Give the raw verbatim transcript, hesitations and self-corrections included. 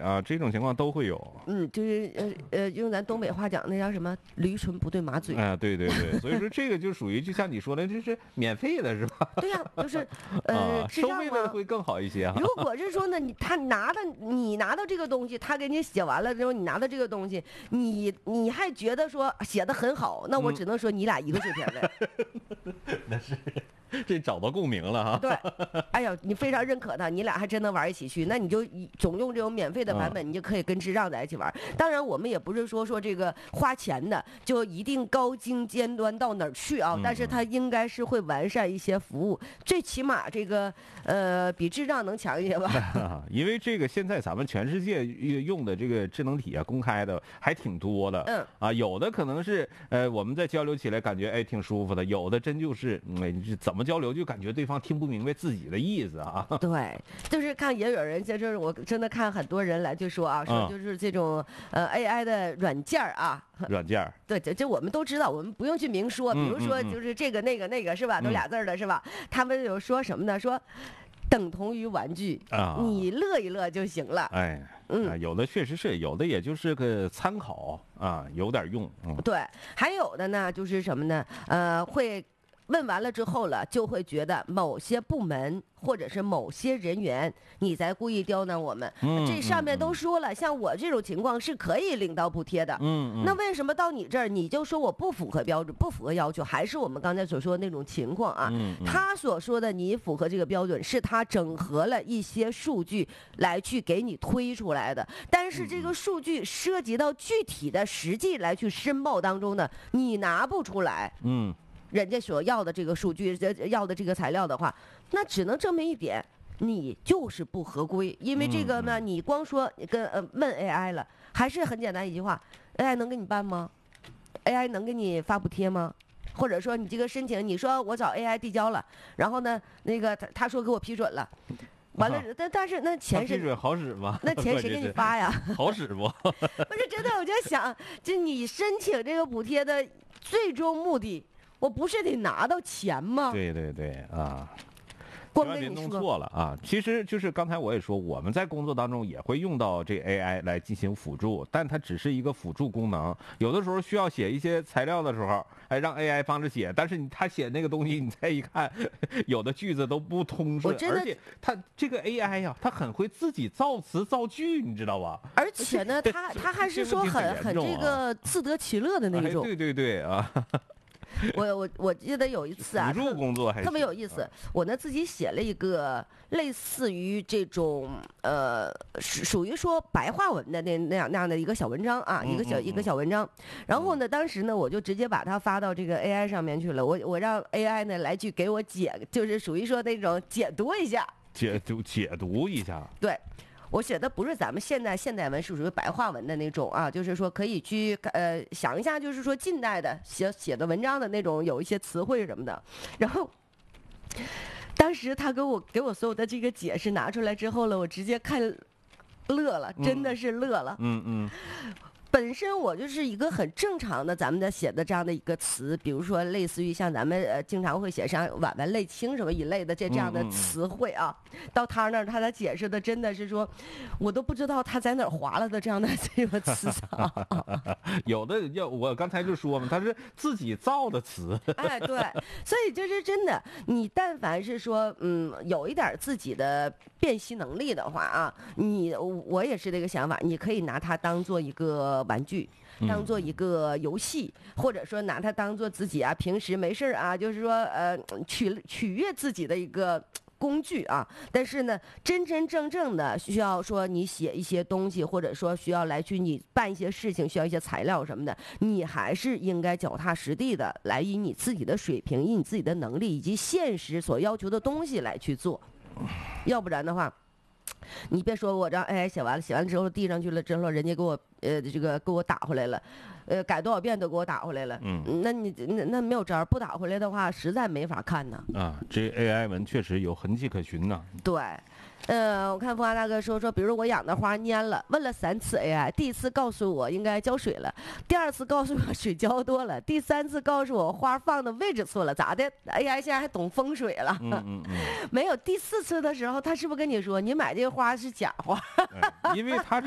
啊，这种情况都会有。 嗯，就是呃呃，用咱东北话讲，那叫什么“驴唇不对马嘴”。 啊，对对对，所以说这个就属于就像你说的，这是免费的是吧？ 对呀、啊，就是呃， 啊、收费的会更好一些啊。 如果是说呢，你他拿的你拿到这个东西，他给你写完了之后，你拿到这个东西，你你还觉得说写的很好，那我只能说你俩一个水平的。 嗯、那是。这找到共鸣了哈。 对，哎呀，你非常认可他，你俩还真能玩一起去，那你就总用这种免费的版本，你就可以跟智障在一起玩。当然，我们也不是说说这个花钱的就一定高精尖端到哪儿去啊，但是它应该是会完善一些服务，最起码这个呃比智障能强一些吧。 因为这个现在咱们全世界用的这个智能体啊，公开的还挺多的。 嗯啊，有的可能是呃我们在交流起来感觉哎挺舒服的，有的真就是嗯怎么交流就感觉对方听不明白自己的意思啊。 对，就是看也有人就是我真的看很多人来就说啊，说就是这种呃 A I 的软件啊。 软件对，这这我们都知道，我们不用去明说，比如说就是这个那个那个是吧，都俩字的是吧？他们有说什么呢？说等同于玩具啊，你乐一乐就行了。 哎，嗯，有的确实是，有的也就是个参考啊，有点用。嗯， 对，还有的呢，就是什么呢？呃，会。问完了之后了，就会觉得某些部门或者是某些人员，你在故意刁难我们。 嗯， 这上面都说了，嗯、像我这种情况是可以领到补贴的。 嗯, 嗯， 那为什么到你这儿你就说我不符合标准、不符合要求？还是我们刚才所说的那种情况啊？ 嗯嗯、 他所说的你符合这个标准，是他整合了一些数据来去给你推出来的。但是这个数据涉及到具体的实际来去申报当中呢，你拿不出来。 嗯。 人家所要的这个数据，要的这个材料的话，那只能证明一点，你就是不合规。因为这个呢，你光说跟呃问 A I 了，还是很简单一句话 ，A I 能给你办吗 ？A I 能给你发补贴吗？或者说你这个申请，你说我找 A I 递交了，然后呢，那个他他说给我批准了。完了，但但是那钱是批准好使吗？ 那钱谁给你发呀？ 好使不？ 不是真的，我就想，就你申请这个补贴的最终目的。我不是得拿到钱吗？ 对对对啊， 光跟你弄错了啊！其实就是刚才我也说，我们在工作当中也会用到这 A I 来进行辅助，但它只是一个辅助功能。有的时候需要写一些材料的时候，哎，让 A I 帮着写，但是你他写那个东西，你再一看，有的句子都不通顺，而且他这个 A I 呀、啊，他很会自己造词造句，你知道吧？ 而且呢，他他还是说很很这个自得其乐的那种。 哎、对对对啊。 我我我记得有一次啊， 辅助工作还特别有意思。啊、我呢自己写了一个类似于这种呃属属于说白话文的那那样那样的一个小文章啊， 嗯、 一个小、 嗯、 一个小文章。然后呢，当时呢我就直接把它发到这个 A I 上面去了。我我让 A I 呢来去给我解，就是属于说那种解读一下， 解读解读一下。 对。我写的不是咱们现在现代文，是属于白话文的那种啊，就是说可以去呃想一下，就是说近代的写写的文章的那种，有一些词汇什么的。然后当时他给我给我所有的这个解释拿出来之后了，我直接看乐了，真的是乐了。 嗯嗯。 本身我就是一个很正常的咱们的写的这样的一个词，比如说类似于像咱们呃经常会写上晚晚泪清什么一类的这这样的词汇啊，嗯嗯到他那儿他的解释的真的是说，我都不知道他在哪儿划了的这样的这个词啊。 有的要我刚才就说嘛，他是自己造的词。 哎，对，所以就是真的，你但凡是说嗯有一点自己的辨析能力的话啊，你我也是这个想法，你可以拿它当做一个玩具，当做一个游戏，嗯、或者说拿它当做自己啊平时没事啊，就是说呃取取悦自己的一个工具啊。但是呢，真真正正的需要说你写一些东西，或者说需要来去你办一些事情，需要一些材料什么的，你还是应该脚踏实地的来以你自己的水平、以你自己的能力以及现实所要求的东西来去做，要不然的话。你别说我让 A I 写完了，写完之后递上去了之后，人家给我呃这个给我打回来了，呃改多少遍都给我打回来了。嗯，那你那那没有招，不打回来的话，实在没法看呢。 啊，这 A I 文确实有痕迹可循呐。 对。呃，我看风华大哥说说，比如我养的花蔫了，问了三次 A I， 第一次告诉我应该浇水了，第二次告诉我水浇多了，第三次告诉我花放的位置错了，咋的 ？A I 现在还懂风水了？ 嗯嗯嗯。 没有第四次的时候，他是不是跟你说你买这个花是假花？ 因为他。